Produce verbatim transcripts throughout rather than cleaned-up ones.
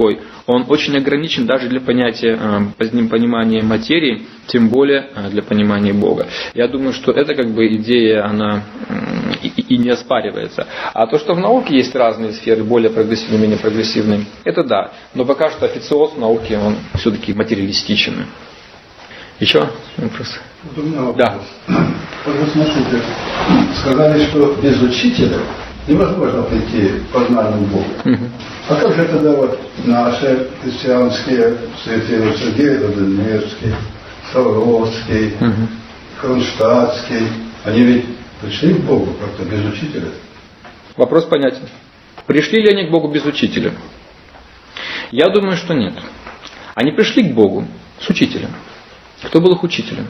такой, он очень ограничен даже для понятия, поздним понимания материи, тем более для понимания Бога. Я думаю, что эта как бы идея, она и, и не оспаривается. А то, что в науке есть разные сферы, более прогрессивные, менее прогрессивные, это да. Но пока что официоз науки, он все-таки материалистичен. Еще вопрос? Вот у меня вопрос. Да. Вот вы смотрите, сказали, что без учителя невозможно прийти к познанию Бога. Угу. А как же тогда вот наши христианские святые Сергей Радонежский, Савровский, угу. Кронштадтский, они ведь пришли к Богу как-то без учителя? Вопрос понятен. Пришли ли они к Богу без учителя? Я думаю, что нет. Они пришли к Богу с учителем. Кто был их учителем?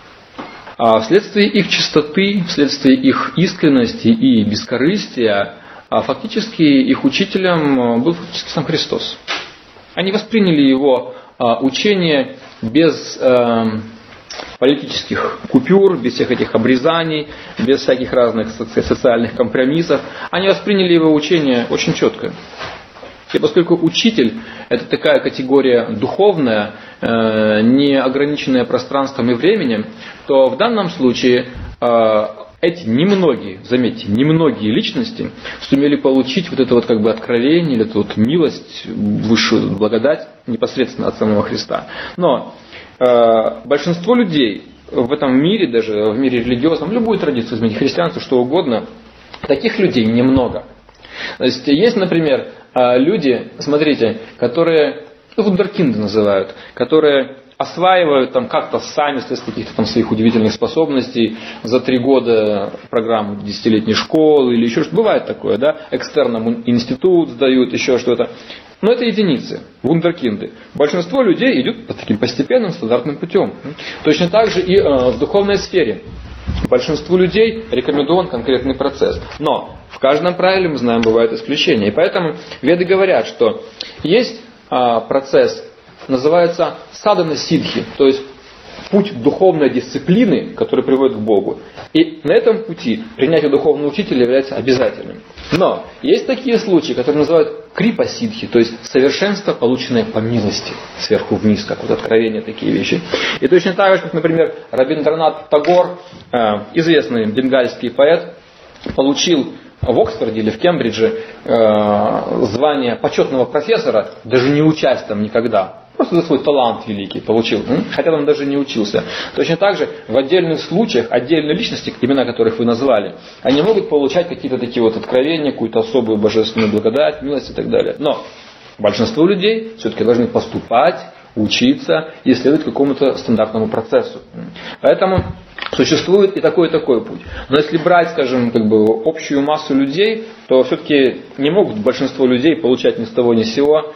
А вследствие их чистоты, вследствие их искренности и бескорыстия, фактически их учителем был фактически сам Христос. Они восприняли его учение без политических купюр, без всех этих обрезаний, без всяких разных социальных компромиссов. Они восприняли его учение очень четко. И поскольку учитель – это такая категория духовная, э, не ограниченная пространством и временем, то в данном случае э, эти немногие, заметьте, немногие личности сумели получить вот это вот как бы откровение, или эту вот милость, высшую благодать непосредственно от самого Христа. Но э, большинство людей в этом мире, даже в мире религиозном, любую традицию изменить, христианство, что угодно, таких людей немного. То есть есть, например, люди, смотрите, которые, ну, вундеркинды называют, которые осваивают там как-то сами, вследствие каких-то там своих удивительных способностей за три года программу десятилетней школы или еще что-то. Бывает такое, да, экстерном институт сдают, еще что-то. Но это единицы, вундеркинды. Большинство людей идут по таким постепенным стандартным путем. Точно так же и э, в духовной сфере. Большинству людей рекомендован конкретный процесс. Но в каждом правиле, мы знаем, бывают исключения. И поэтому веды говорят, что есть а, процесс, называется садхана сиддхи, то есть путь духовной дисциплины, который приводит к Богу. И на этом пути принятие духовного учителя является обязательным. Но есть такие случаи, которые называют крипа сиддхи, то есть совершенство, полученное по милости, сверху вниз, как вот откровение, такие вещи. И точно так же, как, например, Рабиндранат Тагор, известный бенгальский поэт, получил в Оксфорде или в Кембридже звание почетного профессора, даже не учась там никогда. Просто за свой талант великий получил, хотя он даже не учился. Точно так же в отдельных случаях отдельные личности, имена которых вы назвали, они могут получать какие-то такие вот откровения, какую-то особую божественную благодать, милость и так далее. Но большинство людей все-таки должны поступать, учиться и следовать какому-то стандартному процессу. Поэтому существует и такой, и такой путь. Но если брать, скажем, как бы общую массу людей, то все-таки не могут большинство людей получать ни с того ни с сего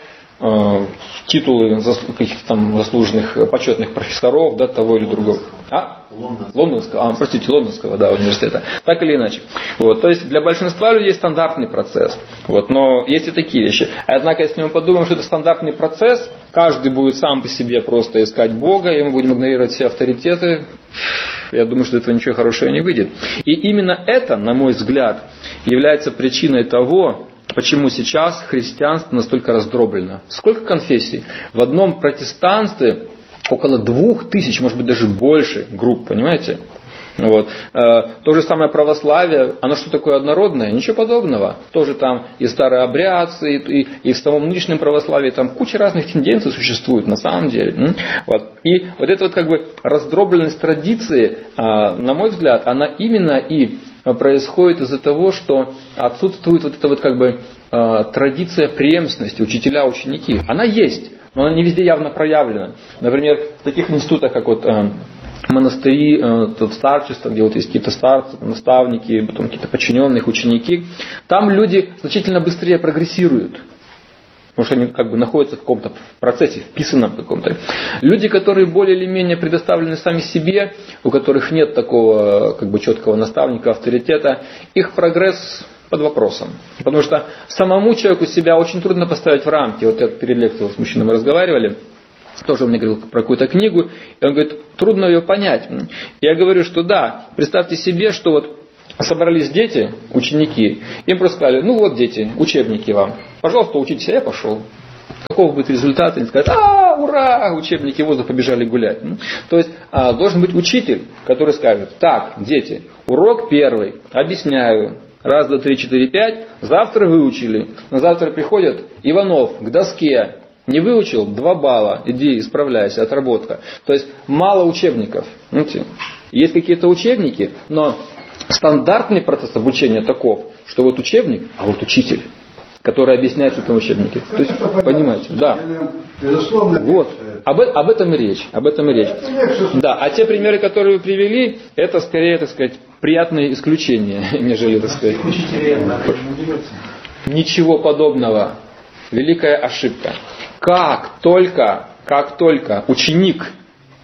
титулы каких-то там заслуженных почетных профессоров, да, того или другого. А? Лондонского, а, простите, Лондонского, да, университета. Так или иначе. Вот, то есть для большинства людей стандартный процесс. Вот, но есть и такие вещи. Однако, если мы подумаем, что это стандартный процесс, каждый будет сам по себе просто искать Бога, и мы будем игнорировать все авторитеты, я думаю, что этого ничего хорошего не выйдет. И именно это, на мой взгляд, является причиной того, почему сейчас христианство настолько раздроблено. Сколько конфессий? В одном протестанстве около двух тысяч, может быть даже больше групп, понимаете? Вот. То же самое православие, оно что такое однородное? Ничего подобного. Тоже там и старообрядцы, и, и в самом нынешнем православии там куча разных тенденций существует на самом деле. Вот. И вот эта вот как бы раздробленность традиции, на мой взгляд, она именно и происходит из-за того, что отсутствует вот эта вот как бы традиция преемственности учителя-ученики. Она есть, но она не везде явно проявлена. Например, в таких институтах, как вот монастыри, старчество, где вот есть какие-то старцы, наставники, потом какие-то подчиненные, ученики, там люди значительно быстрее прогрессируют. Потому что они как бы находятся в каком-то процессе, вписанном каком-то. Люди, которые более или менее предоставлены сами себе, у которых нет такого как бы четкого наставника, авторитета, их прогресс под вопросом. Потому что самому человеку себя очень трудно поставить в рамки. Вот я перед лекцией с мужчинами разговаривали, тоже он мне говорил про какую-то книгу, и он говорит, трудно ее понять. Я говорю, что да, представьте себе, что вот собрались дети, ученики, им просто сказали, ну вот дети, учебники вам, пожалуйста, учитесь, а я пошел. Каков будет результат? Они скажут: а, ура, учебники ВОЗа побежали гулять. То есть должен быть учитель, который скажет: так, дети, урок первый, объясняю. Раз, два, три, четыре, пять. Завтра выучили. На завтра приходят: Иванов, к доске. Не выучил? Два балла. Иди, исправляйся, отработка. То есть мало учебников. Видите? Есть какие-то учебники, но стандартный процесс обучения таков, что вот учебник, а вот учитель, который объясняет в этом учебнике. То есть, понимаете, да. Вот. Об, об этом и речь. Об этом и речь. Да. А те примеры, которые вы привели, это скорее, так сказать, приятные исключения, нежели, так сказать. Ничего подобного. Великая ошибка. Как только, как только ученик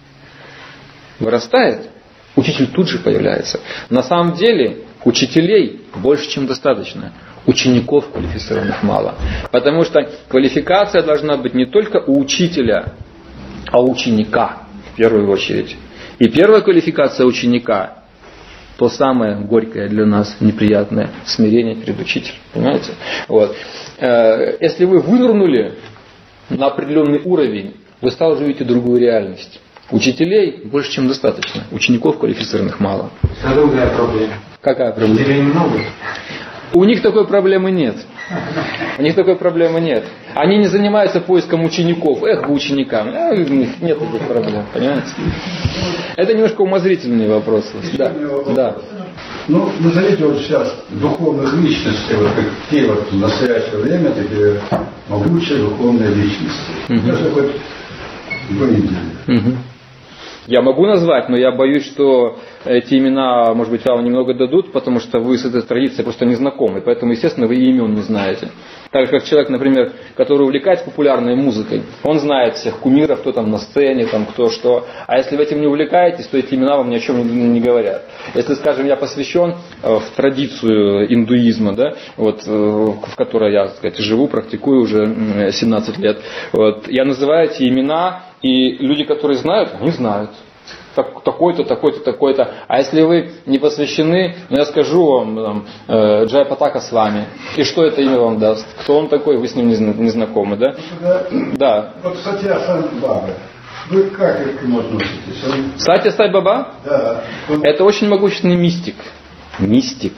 вырастает, учитель тут же появляется. На самом деле учителей больше, чем достаточно. Учеников квалифицированных мало. Потому что квалификация должна быть не только у учителя, а у ученика в первую очередь. И первая квалификация ученика, то самое горькое для нас, неприятное смирение перед учителем. Понимаете? Вот. Если вы вынырнули на определенный уровень, вы сразу увидите другую реальность. Учителей больше, чем достаточно. Учеников квалифицированных мало. А другая проблема. Какая проблема? Учителей много. У них такой проблемы нет. У них такой проблемы нет. Они не занимаются поиском учеников. Эх, бы ученикам. А, у них нет таких проблем. Понимаете? Это немножко умозрительные вопросы. Да. Да. Ну, назовите вот сейчас духовных личностей, вот какие вот в настоящее время такие могучие духовные личности. Угу. Даже хоть вы видели. Угу. Я могу назвать, но я боюсь, что эти имена, может быть, вам немного дадут, потому что вы с этой традицией просто не знакомы. Поэтому, естественно, вы и имен не знаете. Так же, как человек, например, который увлекается популярной музыкой. Он знает всех кумиров, кто там на сцене, там, кто что. А если вы этим не увлекаетесь, то эти имена вам ни о чем не, не говорят. Если, скажем, я посвящен в традицию индуизма, да, вот, в которой я, так сказать, живу, практикую уже семнадцать лет, вот, я называю эти имена, и люди, которые знают, они знают. Так, такой-то, такой-то, такой-то. А если вы не посвящены, ну, я скажу вам, там, э, Джай Патака с вами. И что это имя вам даст? Кто он такой? Вы с ним не, не знакомы, да? Да. Да. Вот Сатья Сай Баба. Вы как к нему относитесь? Он... Сатья Сай Баба? Да. Он... Это очень могущественный мистик. Мистик.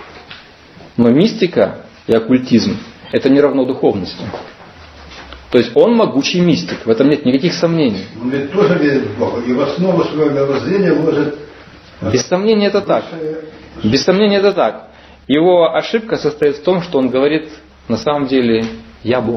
Но мистика и оккультизм — это не равно духовности. То есть он могучий мистик, в этом нет никаких сомнений. Он ведь тоже верит в Бога, и в основу своего мировоззрения ложит... Без сомнения это так. Без сомнения это так. Его ошибка состоит в том, что он говорит, на самом деле, я Бог.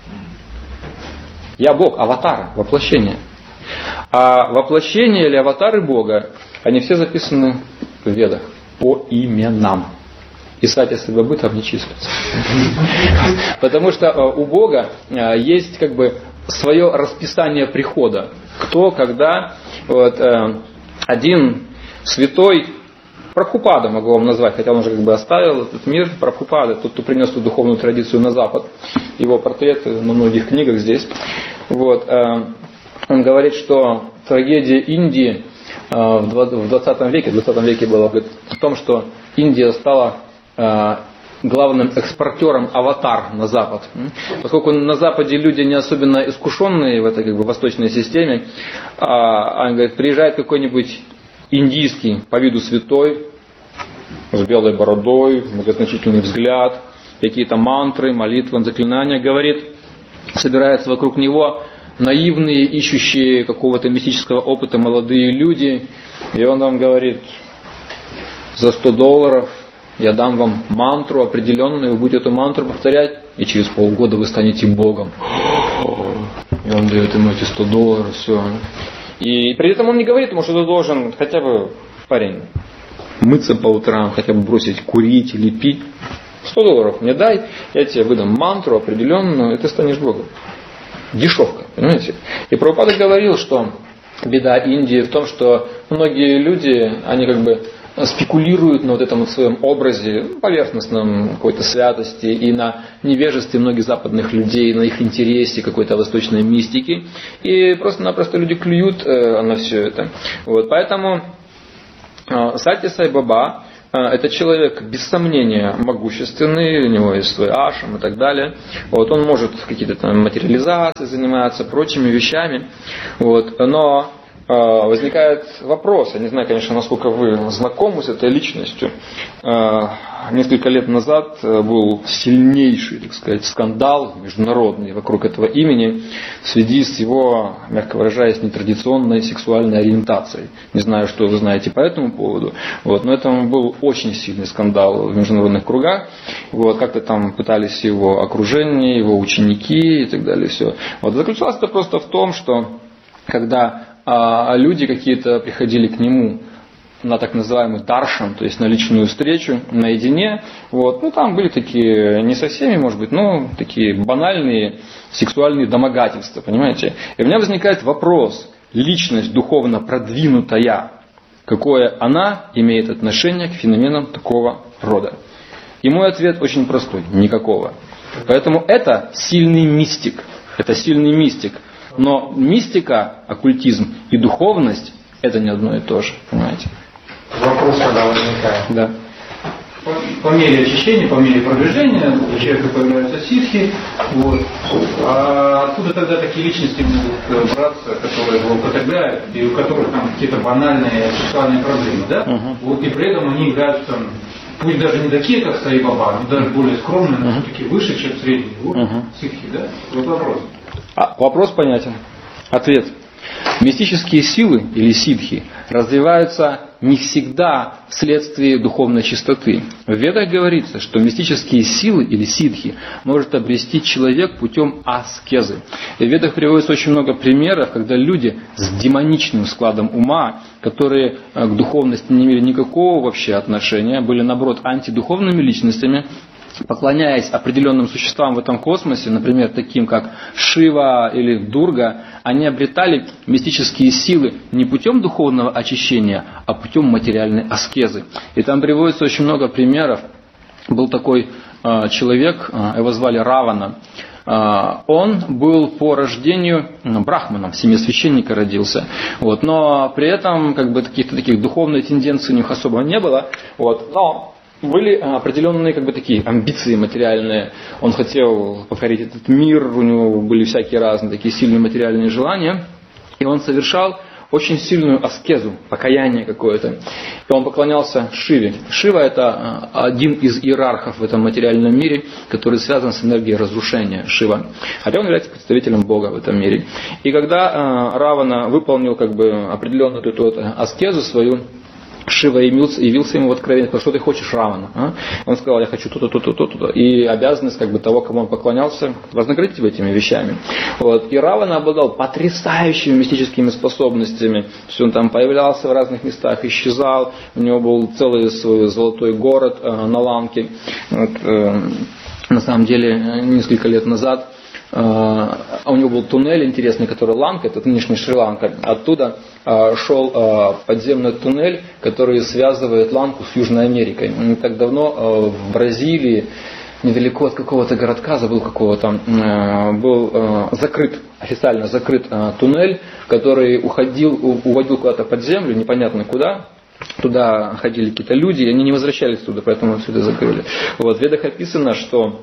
Я Бог, аватар, воплощение. А воплощение или аватары Бога, они все записаны в Ведах по именам. И Сатья Сай Бабы там не числятся. Потому что у Бога есть как бы свое расписание прихода. Кто, когда. Вот, один святой Прабхупада, могу вам назвать, хотя он уже как бы оставил этот мир. Прабхупада, тот, кто принес эту духовную традицию на Запад. Его портрет на многих книгах здесь. Вот, он говорит, что трагедия Индии в двадцатом веке, в двадцатом веке была в том, что Индия стала главным экспортером аватар на Запад. Поскольку на Западе люди не особенно искушенные в этой как бы восточной системе, а, он говорит, приезжает какой-нибудь индийский по виду святой, с белой бородой, многозначительный взгляд, какие-то мантры, молитвы, заклинания, говорит, собираются вокруг него наивные, ищущие какого-то мистического опыта молодые люди, и он вам говорит, за сто долларов я дам вам мантру определенную, вы будете эту мантру повторять, и через полгода вы станете Богом. И он дает ему эти сто долларов, все. И при этом он не говорит ему, что ты должен хотя бы, парень, мыться по утрам, хотя бы бросить курить или пить. сто долларов мне дай, я тебе выдам мантру определенную, и ты станешь Богом. Дешевка, понимаете? И Прабхупада говорил, что беда Индии в том, что многие люди, они как бы спекулируют на вот этом вот своем образе, поверхностном какой-то святости и на невежестве многих западных людей, на их интересе какой-то восточной мистики. И просто-напросто люди клюют э, на все это. Вот, поэтому э, Сатья Сай Баба это человек, без сомнения, могущественный, у него есть свой ашрам и так далее. Вот, он может какие-то там материализации заниматься, прочими вещами. Вот, но возникает вопрос, я не знаю, конечно, насколько вы знакомы с этой личностью. Несколько лет назад был сильнейший, так сказать, скандал международный вокруг этого имени в связи с его, мягко выражаясь, нетрадиционной сексуальной ориентацией. Не знаю, что вы знаете по этому поводу, вот, но это был очень сильный скандал в международных кругах. Вот, как-то там пытались его окружение, его ученики и так далее. Все. Вот, заключалось это просто в том, что когда а люди какие-то приходили к нему на так называемый даршан, то есть на личную встречу, наедине. Вот. Ну, там были такие, не со всеми, может быть, но такие банальные сексуальные домогательства, понимаете. И у меня возникает вопрос, личность духовно продвинутая, какое она имеет отношение к феноменам такого рода? И мой ответ очень простой, никакого. Поэтому это сильный мистик, это сильный мистик. Но мистика, оккультизм и духовность – это не одно и то же, понимаете? Вопрос тогда возникает. Да. По, по мере очищения, по мере продвижения у человека появляются ситхи. Вот. А откуда тогда такие личности могут браться, которые злоупотребляют, и у которых там какие-то банальные сексуальные проблемы, да? Uh-huh. Вот, и при этом они играют там, пусть даже не такие, как Саи Баба, но даже более скромные, но uh-huh. все-таки выше, чем средний уровень uh-huh. ситхи, да? Вот вопрос. А, вопрос понятен. Ответ. Мистические силы или ситхи развиваются не всегда вследствие духовной чистоты. В Ведах говорится, что мистические силы или ситхи может обрести человек путем аскезы. И в Ведах приводится очень много примеров, когда люди с демоничным складом ума, которые к духовности не имели никакого вообще отношения, были наоборот антидуховными личностями, поклоняясь определенным существам в этом космосе, например, таким как Шива или Дурга, они обретали мистические силы не путем духовного очищения, а путем материальной аскезы. И там приводится очень много примеров. Был такой э, человек, э, его звали Равана. Э, он был по рождению брахманом, в семье священника родился. Вот, но при этом как бы, каких-то таких духовных тенденций у них особо не было. Вот, но были определенные как бы, такие амбиции материальные. Он хотел покорить этот мир, у него были всякие разные такие сильные материальные желания. И он совершал очень сильную аскезу, покаяние какое-то. И он поклонялся Шиве. Шива – это один из иерархов в этом материальном мире, который связан с энергией разрушения, Шива. Хотя он является представителем Бога в этом мире. И когда Равана выполнил как бы, определенную эту вот аскезу свою, Шива явился, явился ему в откровение, сказал, что ты хочешь, Равана? А? Он сказал, я хочу то-то, то-то, то-то. И обязанность как бы, того, кому он поклонялся, вознаградить его этими вещами. Вот. И Равана обладал потрясающими мистическими способностями. То есть он там появлялся в разных местах, исчезал. У него был целый свой золотой город э, на Ланке. Вот, э, на самом деле, несколько лет назад Uh, у него был туннель интересный, который Ланка, это нынешняя Шри-Ланка. Оттуда uh, шел uh, подземный туннель, который связывает Ланку с Южной Америкой. Не так давно uh, в Бразилии, недалеко от какого-то городка, забыл какого-то, uh, был uh, закрыт, официально закрыт uh, туннель, который уходил, уводил куда-то под землю, непонятно куда. Туда ходили какие-то люди, и они не возвращались туда, поэтому все это закрыли. Вот, в Ведах описано, что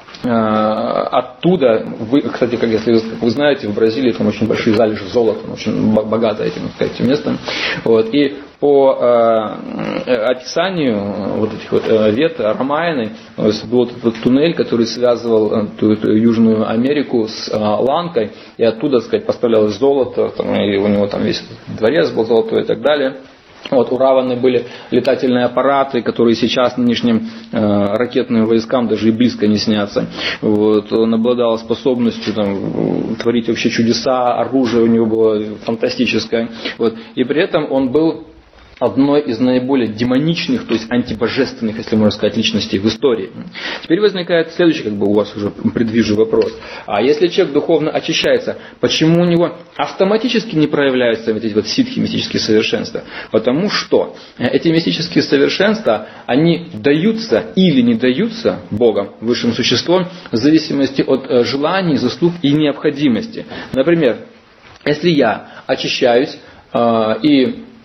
оттуда, вы, кстати, как если как вы знаете, в Бразилии там очень большие залежи золота, очень богато этим, так сказать, местом. Вот. И по э, описанию вот этих вот э, вед Рамаяны, был этот туннель, который связывал эту, эту Южную Америку с э, Ланкой, и оттуда, так сказать, поставлялось золото, там, и у него там весь дворец был золотой и так далее. Вот, у Раваны были летательные аппараты, которые сейчас нынешним э, ракетным войскам даже и близко не снятся. Вот, он обладал способностью там, творить вообще чудеса, оружие у него было фантастическое. Вот, и при этом он был одной из наиболее демоничных, то есть антибожественных, если можно сказать, личностей в истории. Теперь возникает следующий, как бы у вас уже предвижу вопрос. А если человек духовно очищается, почему у него автоматически не проявляются вот эти вот ситхи, мистические совершенства? Потому что эти мистические совершенства, они даются или не даются Богом, высшим существом, в зависимости от желаний, заслуг и необходимости. Например, если я очищаюсь э, и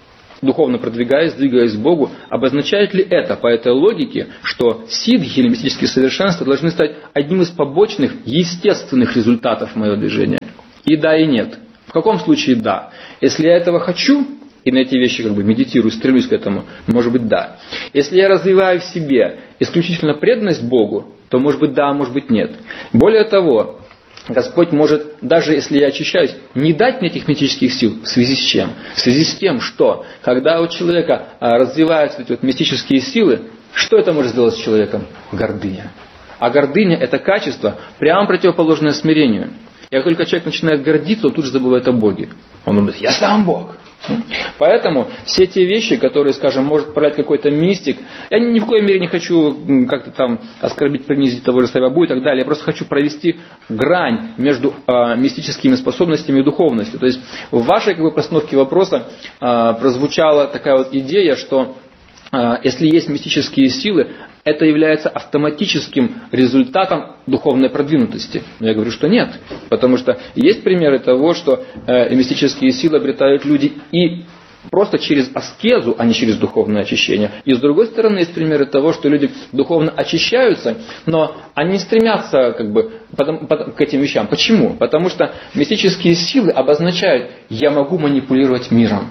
духовно продвигаясь, двигаясь к Богу, обозначает ли это по этой логике, что сиддхи или мистические совершенства должны стать одним из побочных, естественных результатов моего движения? И да, и нет. В каком случае да? Если я этого хочу, и на эти вещи как бы медитирую, стремлюсь к этому, может быть да. Если я развиваю в себе исключительно преданность Богу, то может быть да, может быть нет. Более того, Господь может, даже если я очищаюсь, не дать мне этих мистических сил. В связи с чем? В связи с тем, что когда у человека развиваются эти вот мистические силы, что это может сделать с человеком? Гордыня. А гордыня – это качество, прямо противоположное смирению. И как только человек начинает гордиться, он тут же забывает о Боге. Он думает, я сам Бог. Поэтому все те вещи, которые, скажем, может проявлять какой-то мистик, я ни в коей мере не хочу как-то там оскорбить, принизить того же Савабу и так далее, я просто хочу провести грань между э, мистическими способностями и духовностью. То есть в вашей как бы, постановке вопроса э, прозвучала такая вот идея, что э, если есть мистические силы, это является автоматическим результатом духовной продвинутости. Но я говорю, что нет. Потому что есть примеры того, что э, мистические силы обретают люди и просто через аскезу, а не через духовное очищение. И с другой стороны, есть примеры того, что люди духовно очищаются, но они стремятся как бы, потом, потом, к этим вещам. Почему? Потому что мистические силы обозначают, я могу манипулировать миром.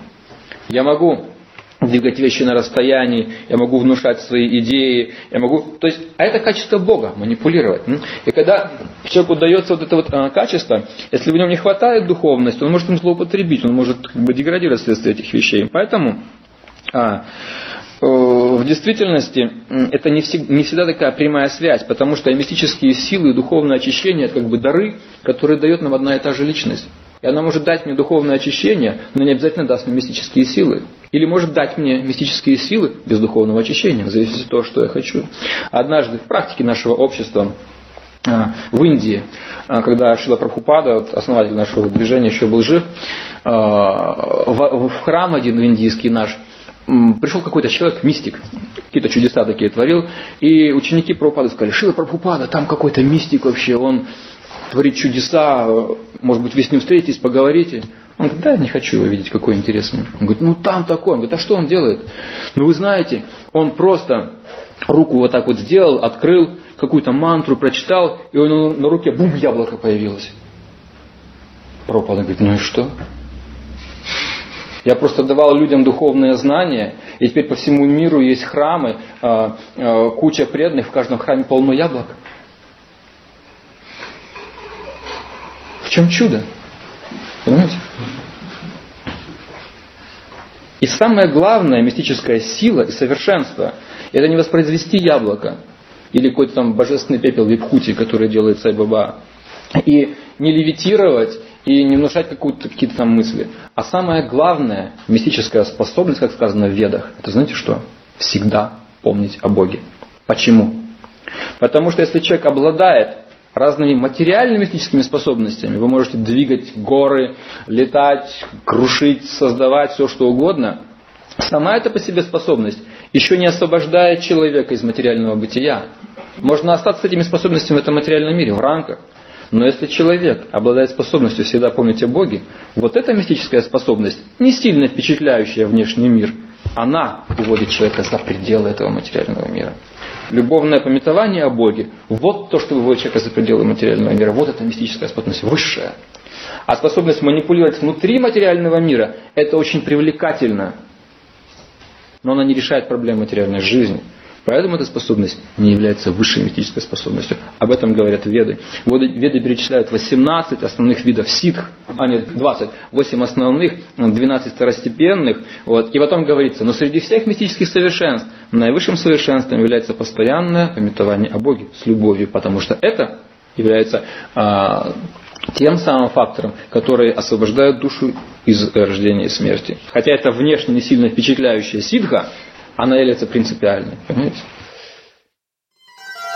Я могу двигать вещи на расстоянии, я могу внушать свои идеи, я могу... То есть, а это качество Бога, манипулировать. И когда человеку дается вот это вот а, качество, если в нем не хватает духовности, он может им злоупотребить, он может как бы деградировать вследствие этих вещей. Поэтому а, э, в действительности это не всегда, не всегда такая прямая связь, потому что мистические силы и духовное очищение это как бы дары, которые дает нам одна и та же личность. И она может дать мне духовное очищение, но не обязательно даст мне мистические силы. Или может дать мне мистические силы без духовного очищения, в зависимости от того, что я хочу. Однажды в практике нашего общества в Индии, когда Шрила Прабхупада, основатель нашего движения, еще был жив, в храм один индийский наш, пришел какой-то человек, мистик, какие-то чудеса такие творил, и ученики Прабхупады сказали, Шрила Прабхупада, там какой-то мистик вообще, он творит чудеса, может быть, вы с ним встретитесь, поговорите. Он говорит, да, не хочу его видеть, какой интересный. Он говорит, ну там такой. Он говорит, а что он делает? Ну вы знаете, он просто руку вот так вот сделал, открыл, какую-то мантру прочитал, и у него на руке, бум, яблоко появилось. Прабхупада говорит, ну и что? Я просто давал людям духовные знания, и теперь по всему миру есть храмы, куча преданных, в каждом храме полно яблок. В чем чудо? Понимаете? И самая главная мистическая сила и совершенство – это не воспроизвести яблоко или какой-то там божественный пепел випхути, который делает Сай-Баба, и не левитировать, и не внушать какие-то там мысли. А самая главная мистическая способность, как сказано в Ведах, это знаете что? Всегда помнить о Боге. Почему? Потому что если человек обладает разными материальными мистическими способностями, вы можете двигать горы, летать, крушить, создавать все что угодно. Сама эта по себе способность еще не освобождает человека из материального бытия. Можно остаться с этими способностями в этом материальном мире, в рамках. Но если человек обладает способностью всегда помнить о Боге, вот эта мистическая способность, не сильно впечатляющая внешний мир, она уводит человека за пределы этого материального мира. Любовное памятование о Боге, вот то, что выводит человека за пределы материального мира, вот эта мистическая способность, высшая. А способность манипулировать внутри материального мира, это очень привлекательно, но она не решает проблем материальной жизни. Поэтому эта способность не является высшей мистической способностью. Об этом говорят Веды. Веды перечисляют восемнадцать основных видов ситх, а нет, двадцать, восемь основных, двенадцать второстепенных. Вот. И потом говорится, но среди всех мистических совершенств наивысшим совершенством является постоянное памятование о Боге с любовью, потому что это является а, тем самым фактором, который освобождает душу из рождения и смерти. Хотя это внешне не сильно впечатляющая ситха, она является принципиальной. Понимаете?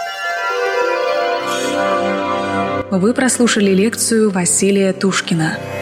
Вы прослушали лекцию Василия Тушкина.